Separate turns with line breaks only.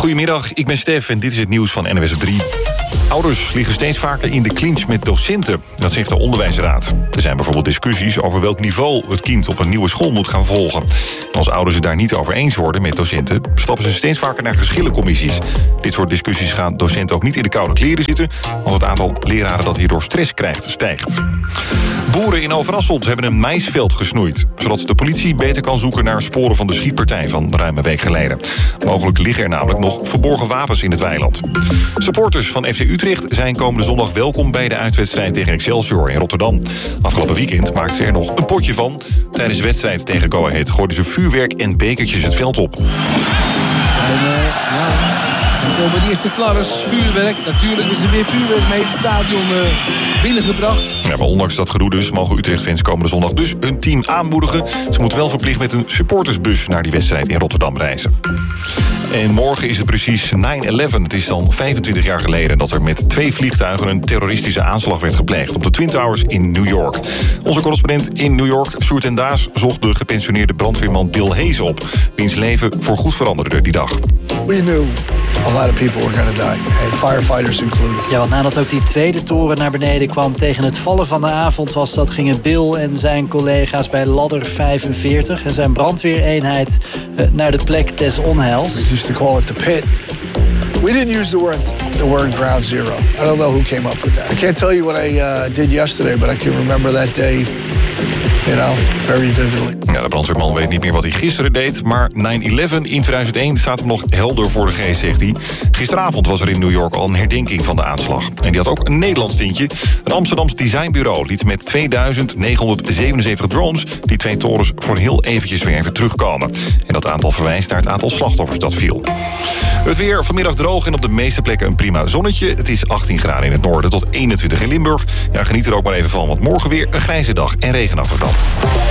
Goedemiddag, ik ben Stef en dit is het nieuws van NWS op 3. Ouders liggen steeds vaker in de clinch met docenten. Dat zegt de onderwijsraad. Er zijn bijvoorbeeld discussies over welk niveau het kind op een nieuwe school moet gaan volgen. En als ouders het daar niet over eens worden met docenten, stappen ze steeds vaker naar geschillencommissies. Dit soort discussies gaan docenten ook niet in de koude kleren zitten, want het aantal leraren dat hierdoor stress krijgt stijgt. Boeren in Overasselt hebben een maïsveld gesnoeid, zodat de politie beter kan zoeken naar sporen van de schietpartij van ruim een week geleden. Mogelijk liggen er namelijk nog verborgen wapens in het weiland. Supporters van FC Utrecht zijn komende zondag welkom bij de uitwedstrijd tegen Excelsior in Rotterdam. Afgelopen weekend maakten ze er nog een potje van. Tijdens de wedstrijd tegen Go Ahead gooiden ze vuurwerk en bekertjes het veld op.
Dan komen de eerste klarres, vuurwerk. Natuurlijk is er weer vuurwerk mee het stadion binnengebracht.
Ja, maar ondanks dat gedoe dus mogen Utrecht-fans komende zondag dus hun team aanmoedigen. Ze moeten wel verplicht met een supportersbus naar die wedstrijd in Rotterdam reizen. En morgen is het precies 9/11. Het is dan 25 jaar geleden dat er met 2 vliegtuigen een terroristische aanslag werd gepleegd op de Twin Towers in New York. Onze correspondent in New York, Sjoerd en Daas, zocht de gepensioneerde brandweerman Bill Hayes op, wiens leven voorgoed veranderde die dag.
We knew a lot of people were going to die, and firefighters included.
Ja, want nadat ook die tweede toren naar beneden kwam tegen het vallen van de avond gingen Bill en zijn collega's bij ladder 45 en zijn brandweereenheid naar de plek des onheils.
We used to call it the pit. We didn't use the word ground zero. I don't know who came up with that. I can't tell you what I did yesterday, but I can remember that day, very vividly.
Ja, de brandweerman weet niet meer wat hij gisteren deed, maar 9/11 in 2001 staat hem nog helder voor de geest, zegt hij. Gisteravond was er in New York al een herdenking van de aanslag. En die had ook een Nederlands tintje. Een Amsterdams designbureau liet met 2977 drones die 2 torens voor heel eventjes weer even terugkomen. En dat aantal verwijst naar het aantal slachtoffers dat viel. Het weer vanmiddag droog en op de meeste plekken een prima zonnetje. Het is 18 graden in het noorden tot 21 in Limburg. Ja, geniet er ook maar even van, want morgen weer een grijze dag en regenachtig dan.